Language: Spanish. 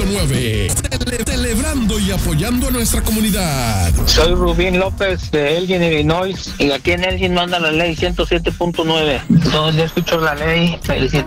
107.9. Celebrando y apoyando a nuestra comunidad. Soy Rubín López de Elgin, Illinois, y aquí en Elgin manda la ley 107.9. Todos los días escucho la ley. Felicito